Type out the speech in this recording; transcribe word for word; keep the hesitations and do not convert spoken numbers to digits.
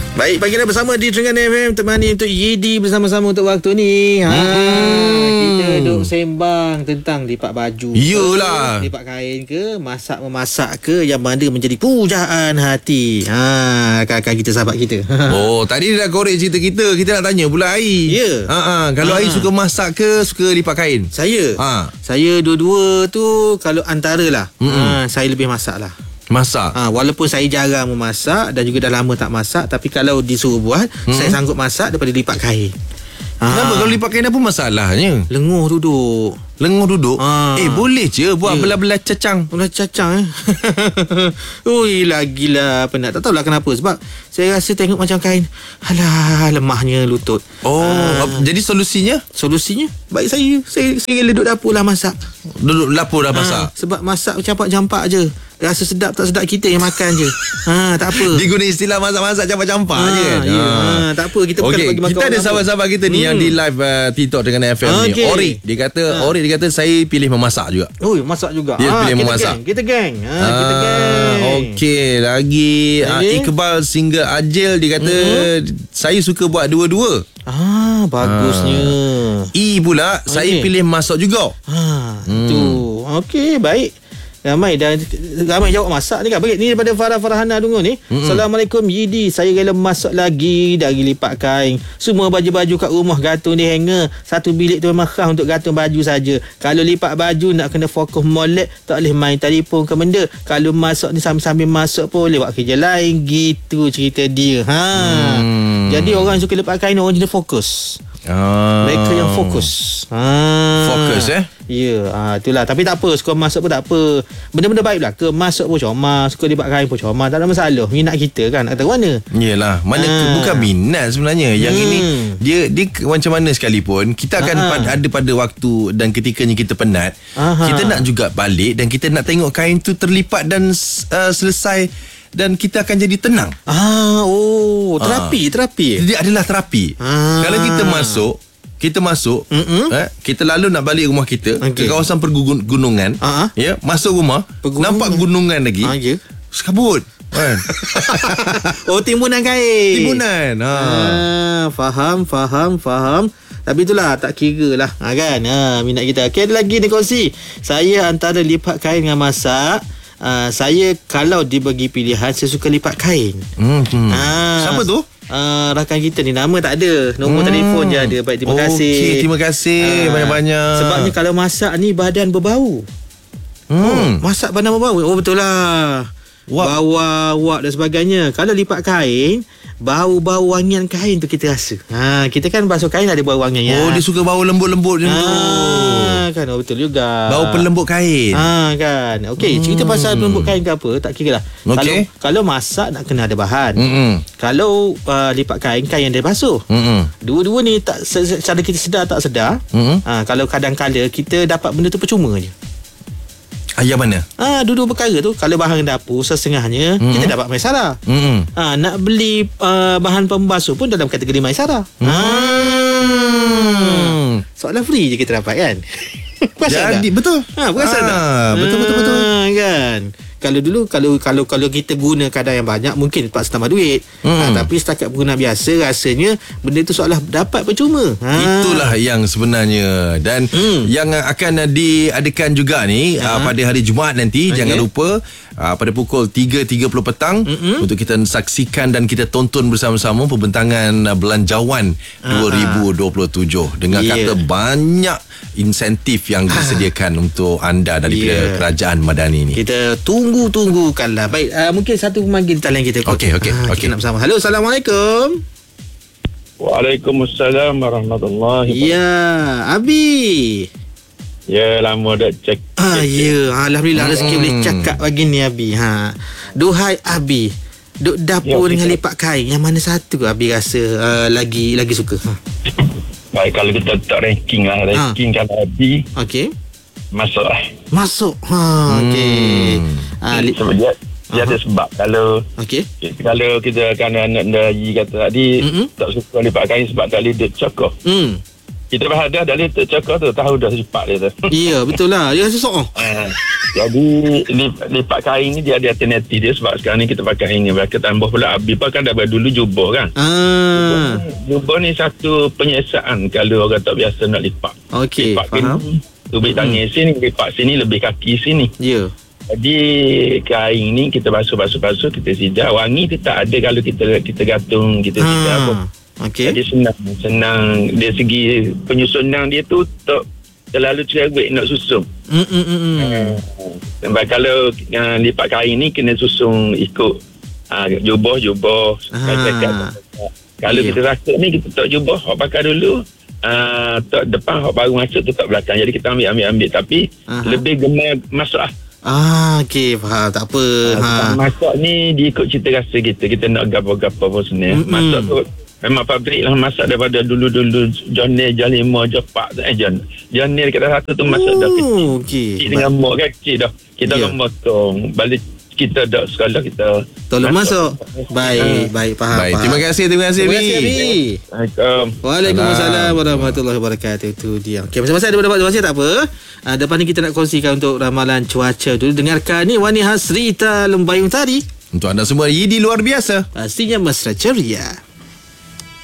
Baik, pagi dah bersama di Terengganu F M, temani untuk Yidi bersama-sama untuk waktu ni. Ha, hmm. Kita duk sembang tentang lipat baju. Iyalah. Ke, lipat kain ke, masak memasak ke, yang mana menjadi pujaan hati. Ha, kakak kita, sahabat kita. Oh, tadi dia dah korek cerita kita. Kita nak tanya pula Ai. Ya. Ha ah, kalau ha. Ai suka masak ke suka lipat kain? Saya. Ha. Saya dua-dua tu kalau antara lah. Ha, saya lebih masak lah. Masak. Ha, walaupun saya jarang memasak dan juga dah lama tak masak, tapi kalau disuruh buat, hmm. saya sanggup masak daripada lipat kain. Ha. Kenapa kalau lipat kain apa masalahnya? Lenguh duduk. Lenguh duduk? Ha. Eh, boleh je buat ya. belah-belah cacang. Belah cacang eh. Ui, lagilah penat. Tak tahulah kenapa. Sebab saya rasa tengok macam kain, alah, lemahnya lutut. Oh, ha. Jadi solusinya? Solusinya baik saya Saya, saya duduk dapur lah masak. Duduk dapur dah masak? Ha, sebab masak campak-campak je. Rasa sedap tak sedap kita yang makan je. Ha, tak apa. Dia guna istilah masak-masak campak-campak ha, je kan. Ya, ha. Ha, tak apa, kita bukan okay, bagi makan. Kita ada sahabat-sahabat kita ni hmm. yang di live uh, TikTok dengan F M okay. ni. Ori, dia kata ha. Ori dia kata saya pilih memasak juga. Oh, masak juga. Dia ha, pilih kita memasak. Geng, kita geng. Ha, ha, kita geng. Okey, lagi uh, Iqbal Single Ajil dia kata hmm. saya suka buat dua-dua. Ah, bagusnya. Ha. E pula okay. saya pilih masak juga. Ha, hmm. tu. Okey, baik. Ramai dah ramai jawab masak ni kan. Baik, ni daripada Farah Farhana Dungu ni. Mm-hmm. Assalamualaikum Yidi, saya rela masak lagi dari lipat kain. Semua baju-baju kat rumah gantung di hanger. Satu bilik tu memang khas untuk gantung baju saja. Kalau lipat baju nak kena fokus molek, tak boleh main telefon ke benda. Kalau masak ni sambil-sambil masak pun boleh buat kerja lain. Gitu cerita dia. Ha. Hmm. Jadi orang yang suka lipat kain orang jenis fokus. Ah. Mereka yang fokus. Ah. Fokus eh? Ya, ah, itulah. Tapi tak apa, suka masak pun tak apa. Benda-benda baik lah. Ke masak pun comel, suka lipat kain pun comel, tak ada masalah. Minat kita kan, nak kata mana? Yelah, mana ah. bukan minat sebenarnya. Yang hmm. ini dia dia macam mana sekalipun kita akan ah. ada pada waktu dan ketikanya kita penat, Aha. kita nak juga balik dan kita nak tengok kain tu terlipat dan uh, selesai. Dan kita akan jadi tenang. Ah, oh, terapi, ah. terapi. Dia adalah terapi. Ah. Kalau kita masuk, kita masuk, eh, kita lalu nak balik rumah kita okay. ke kawasan pergunungan, ah. ya, masuk rumah, pegunungan. Nampak gunungan lagi. Ah, ya. Sekabut. Kan? Oh, timbunan kain. Timbunan. Ha. Ah, faham, faham, faham. Tapi itulah, tak kira lah, ha, kan? Ha, minat kita. Okay, ada lagi ni kongsi. Saya antara lipat kain dengan masak. Uh, saya kalau dibagi pilihan, saya suka lipat kain. Hmm, hmm. Uh, Siapa tu? Uh, rakan kita ni, nama tak ada, nombor hmm. telefon je ada. Baik, terima kasih. Okey, terima kasih uh, banyak-banyak. Sebabnya kalau masak ni badan berbau. Hmm. Oh, masak badan berbau. Oh, betul lah. Wap. Bawah, wak dan sebagainya. Kalau lipat kain, bau-bau wangian kain tu kita rasa. Ha, kita kan basuh kain ada bau wangian. Oh, ya. Dia suka bau lembut-lembut macam tu. Ha, kan, oh, betul juga. Bau pelembut kain. Ha, kan. Okey, hmm. cerita pasal pelembut kain ke apa, tak kira lah. Okay. Kalau, kalau masak nak kena ada bahan. Mm-mm. Kalau uh, lipat kain, kain yang dia basuh. Mm-mm. Dua-dua ni tak secara kita sedar tak sedar. Ha, kalau kadang-kadang kita dapat benda tu percuma je. Ayam mana? Ah, duduk perkara tu. Kalau bahan dapur setengahnya, mm-hmm. kita dapat maisara. Mm-hmm. Ah, nak beli uh, bahan pembasuh pun dalam kategori maisara. Mm. Ah. Soalan free je kita dapat kan? Jadi tak? Betul. Ha, perasan ah, tak? Betul betul betul. Ah, kan? Kalau dulu kalau kalau kalau kita guna kadar yang banyak mungkin terpaksa tambah duit. Hmm. Ha, tapi setakat penggunaan biasa rasanya benda tu seolah dapat percuma. Ha. Itulah yang sebenarnya dan hmm. yang akan diadakan juga ni ha. uh, pada hari Jumaat nanti. Okay. Jangan lupa uh, pada pukul tiga tiga puluh petang mm-hmm. untuk kita saksikan dan kita tonton bersama-sama pembentangan uh, belanjawan dua ribu dua puluh tujuh dengan yeah. kata banyak insentif yang disediakan untuk anda daripada yeah. kerajaan Madani ni. Kita tunggu-tunggukanlah. Baik, uh, mungkin satu pemanggil talian kita. Okey, okey, ha, okey. Kita nak bersama. Halo, Assalamualaikum. Waalaikumsalam warahmatullahi wabarakatuh. Ya, Abi. Ya, lama dah cek. Ah, ya, alhamdulillah hmm. rezeki boleh cakap pagi ni Abi. Ha. Duhai Abi, duk dapur ya, dengan lipat kain, yang mana satu Abi rasa uh, lagi lagi suka? Ha. Baik, kalau kita letak ranking lah. Ranking ha. kalau Abi okay. masuk lah. Masuk. Ha, okey. Hmm. Ha, li- sebab dia, dia ada sebab. Kalau okay. kalau kita kan anak Dayi kata tadi mm-hmm. tak suka lipat kain sebab tak boleh dia cakap. Hmm. Kita berhadap dah boleh cakap tu, tahu dah cepat dia tu. Ya, betul lah. Dia rasa sok. Jadi lip, lipat kain ni dia ada alternatif dia sebab sekarang ni kita pakai hanger. Kita tambah pula Abi pun kan dah dulu jubah kan. Ah. Jubah ni satu penyiasaan kalau orang tak biasa nak lipat. Okey, lipat faham. Kini, tubik tangan hmm. sini, lipat sini, lebih kaki sini. Ya. Yeah. Jadi kain ni kita basuh-basuh-basuh, kita sidar. Wangi tu tak ada kalau kita kita gantung, kita Ha. sidar pun. Okey. Jadi senang. Senang dari segi penyusunan dia tu tak terlalu cerewet nak susun. Hmm hmm hmm. Sebab kalau uh, lipat kain ni kena susun ikut uh, jubah-jubah. Ah. Kalau Yeah. kita rasa ni kita tak jubah, hok pakai dulu. Uh, tak depan, hok baru masuk tu tak belakang. Jadi kita ambil-ambil-ambil. Tapi Aha. lebih gemar masuk lah. Ah, okey, faham. Tak apa. Ha. Ha. Masak ni dia ikut cita rasa kita. Kita nak gapa-gapa pun sebenarnya. Mm-mm. Masak tu memang pabrik lah masak daripada dulu-dulu John Nail, John Lima, John Pak eh John. John Nail kita satu tu masak dah kecil. Oh, okey. Kecil dengan mok kan kecil dah. Kita Ya. yeah. motong. Balik kita dah sekolah kita Tolong masuk. Baik, baik, faham. Baik, faham. terima kasih, terima kasih, Terima Abi. kasih, Abi. Assalamualaikum. Waalaikumsalam warahmatullahi wabarakatuh. Itu dia. Okey, masa-masa ada pendapat masih tak apa. Uh, depan ni kita nak kongsikan untuk ramalan cuaca dulu. Dengarkan ni Wani Hasrita Lembayung tadi. Untuk anda semua, Yidi luar biasa. Pastinya mesra ceria.